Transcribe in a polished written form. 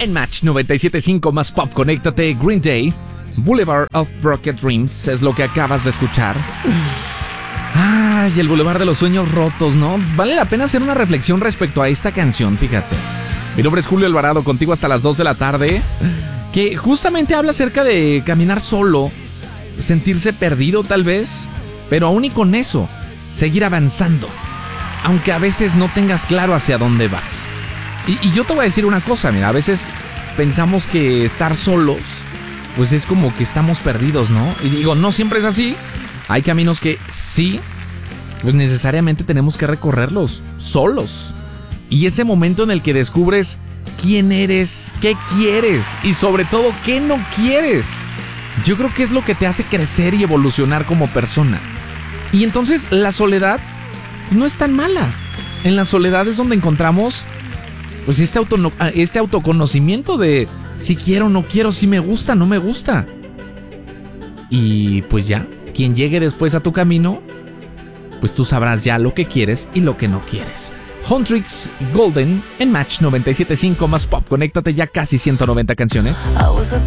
En Match 97.5 más pop, conéctate. Green Day, Boulevard of Broken Dreams es lo que acabas de escuchar. Ay, el Boulevard de los Sueños Rotos, ¿no? Vale la pena hacer una reflexión respecto a esta canción, fíjate. Mi nombre es Julio Alvarado, contigo hasta las 2 de la tarde, que justamente habla acerca de caminar solo, sentirse perdido tal vez, pero aún y con eso, seguir avanzando, aunque a veces no tengas claro hacia dónde vas. Y yo te voy a decir una cosa, mira, a veces pensamos que estar solos, pues es como que estamos perdidos, ¿no? Y digo, no siempre es así. Hay caminos que sí, pues necesariamente tenemos que recorrerlos solos. Y ese momento en el que descubres quién eres, qué quieres y sobre todo qué no quieres, yo creo que es lo que te hace crecer y evolucionar como persona. Y entonces la soledad no es tan mala. En la soledad es donde encontramos pues este autoconocimiento de si quiero o no quiero, si me gusta o no me gusta. Y pues ya, quien llegue después a tu camino, pues tú sabrás ya lo que quieres y lo que no quieres. Huntrix Golden en Match 97.5 más pop. Conéctate, ya casi 190 canciones.